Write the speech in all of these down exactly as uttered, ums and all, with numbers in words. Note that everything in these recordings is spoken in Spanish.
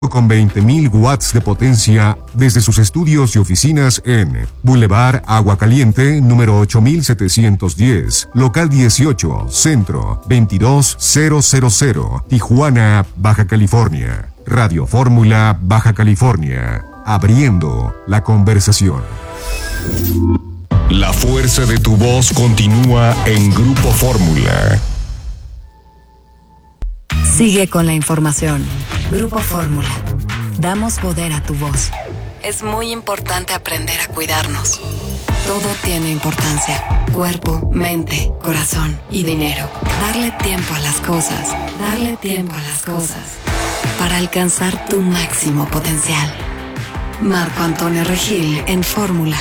con veinte mil watts de potencia desde sus estudios y oficinas en Boulevard Agua Caliente, número ocho mil setecientos diez, local dieciocho, Centro, veintidós mil, Tijuana, Baja California. Radio Fórmula, Baja California, abriendo la conversación. La fuerza de tu voz continúa en Grupo Fórmula. Sigue con la información. Grupo Fórmula. Damos poder a tu voz. Es muy importante aprender a cuidarnos. Todo tiene importancia. Cuerpo, mente, corazón y dinero. Darle tiempo a las cosas. Darle tiempo a las cosas. Para alcanzar tu máximo potencial. Marco Antonio Regil en Fórmula.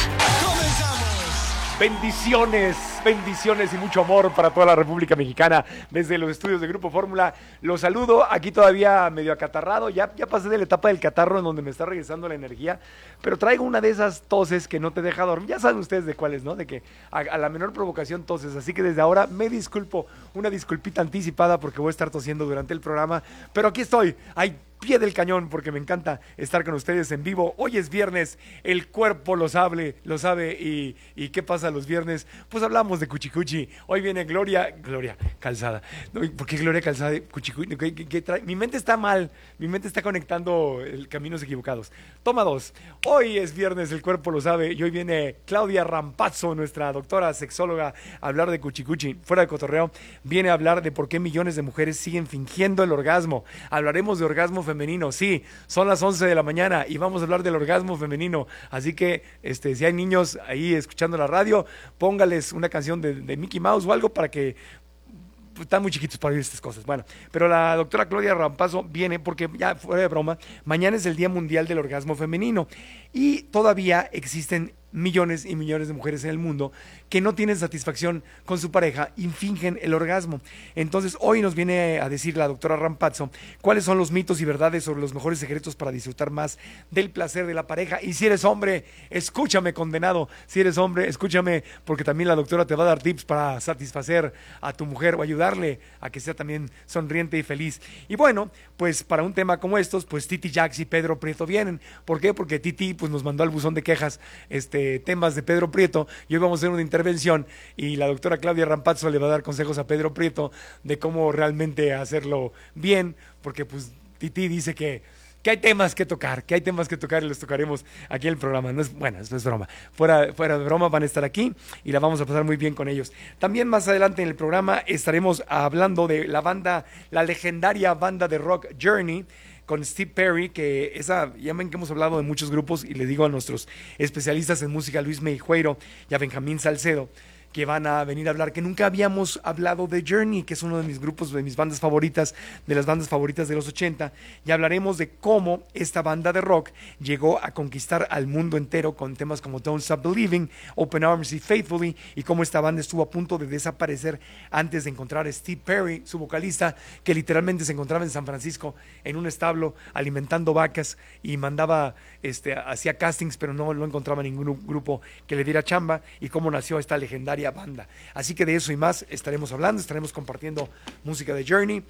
Bendiciones, bendiciones y mucho amor para toda la República Mexicana desde los estudios de Grupo Fórmula. Los saludo, aquí todavía medio acatarrado, ya, ya pasé de la etapa del catarro en donde me está regresando la energía, pero traigo una de esas toses que no te deja dormir. Ya saben ustedes de cuáles, ¿no? De que a, a la menor provocación toses, así que desde ahora me disculpo, una disculpita anticipada porque voy a estar tosiendo durante el programa, pero aquí estoy, hay pie del cañón, porque me encanta estar con ustedes en vivo. Hoy es viernes, el cuerpo lo sabe, lo sabe, y, y ¿qué pasa los viernes? Pues hablamos de Cuchicuchi. Hoy viene Gloria, Gloria Calzada. No, ¿por qué Gloria Calzada de Cuchicuchi? ¿Qué, qué, qué trae? Mi mente está mal, mi mente está conectando el, caminos equivocados. Toma dos. Hoy es viernes, el cuerpo lo sabe, y hoy viene Claudia Rampazzo, nuestra doctora sexóloga, a hablar de Cuchicuchi. Fuera de cotorreo, viene a hablar de por qué millones de mujeres siguen fingiendo el orgasmo. Hablaremos de orgasmo femenino, sí, son las once de la mañana y vamos a hablar del orgasmo femenino, así que este, si hay niños ahí escuchando la radio, póngales una canción de, de Mickey Mouse o algo para que, pues, están muy chiquitos para oír estas cosas. Bueno, pero la doctora Claudia Rampazzo viene porque, ya fuera de broma, mañana es el Día Mundial del Orgasmo Femenino y todavía existen millones y millones de mujeres en el mundo que no tienen satisfacción con su pareja y fingen el orgasmo. Entonces hoy nos viene a decir la doctora Rampazzo cuáles son los mitos y verdades sobre los mejores secretos para disfrutar más del placer de la pareja. Y si eres hombre, escúchame, condenado, si eres hombre, escúchame, porque también la doctora te va a dar tips para satisfacer a tu mujer o ayudarle a que sea también sonriente y feliz. Y bueno, pues para un tema como estos, pues Titi Jax y Pedro Prieto vienen. ¿Por qué? Porque Titi pues nos mandó al buzón de quejas este temas de Pedro Prieto, y hoy vamos a hacer una intervención y la doctora Claudia Rampazzo le va a dar consejos a Pedro Prieto de cómo realmente hacerlo bien, porque pues Titi dice que, que hay temas que tocar, que hay temas que tocar y los tocaremos aquí en el programa. No es, bueno, eso es broma, fuera, fuera de broma van a estar aquí y la vamos a pasar muy bien con ellos. También más adelante en el programa estaremos hablando de la banda, la legendaria banda de rock Journey, con Steve Perry, que esa, ya ven que hemos hablado de muchos grupos y le digo a nuestros especialistas en música, Luis Meijueiro y a Benjamín Salcedo, que van a venir a hablar, que nunca habíamos hablado de Journey, que es uno de mis grupos, de mis bandas favoritas, de las bandas favoritas de los ochenta, y hablaremos de cómo esta banda de rock llegó a conquistar al mundo entero con temas como Don't Stop Believing, Open Arms y Faithfully, y cómo esta banda estuvo a punto de desaparecer antes de encontrar a Steve Perry, su vocalista, que literalmente se encontraba en San Francisco en un establo alimentando vacas y mandaba, este, hacía castings, pero no lo encontraba ningún grupo que le diera chamba, y cómo nació esta legendaria banda. Así que de eso y más estaremos hablando, estaremos compartiendo música de Journey.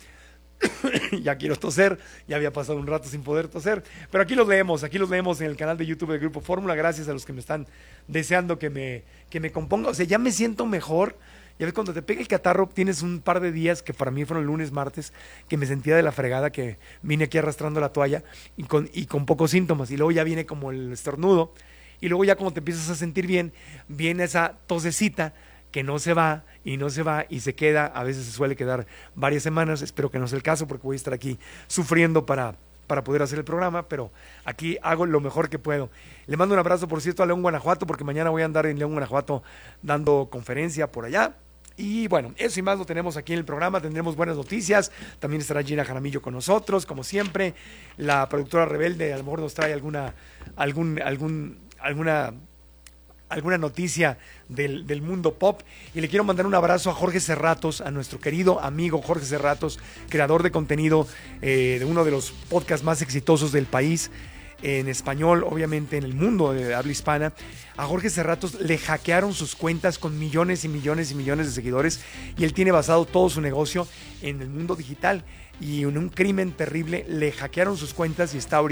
Ya quiero toser, ya había pasado un rato sin poder toser, pero aquí los leemos, aquí los leemos en el canal de YouTube del Grupo Fórmula. Gracias a los que me están deseando que me, que me componga, o sea, ya me siento mejor. Ya ves, cuando te pega el catarro, tienes un par de días que para mí fueron lunes, martes, que me sentía de la fregada, que vine aquí arrastrando la toalla y con, y con pocos síntomas, y luego ya viene como el estornudo. Y luego ya cuando te empiezas a sentir bien, viene esa tosecita que no se va y no se va y se queda, a veces se suele quedar varias semanas. Espero que no sea el caso porque voy a estar aquí sufriendo para, para poder hacer el programa, pero aquí hago lo mejor que puedo. Le mando un abrazo, por cierto, a León, Guanajuato, porque mañana voy a andar en León, Guanajuato dando conferencia por allá. Y bueno, eso y más lo tenemos aquí en el programa. Tendremos buenas noticias. También estará Gina Jaramillo con nosotros, como siempre. La productora rebelde a lo mejor nos trae alguna, algún, algún, alguna, alguna noticia del, del mundo pop. Y le quiero mandar un abrazo a Jorge Serratos, a nuestro querido amigo Jorge Serratos, creador de contenido eh, de uno de los podcasts más exitosos del país, en español, obviamente en el mundo de habla hispana. A Jorge Serratos le hackearon sus cuentas con millones y millones y millones de seguidores, y él tiene basado todo su negocio en el mundo digital. y en un crimen terrible le hackearon sus cuentas y está ahorita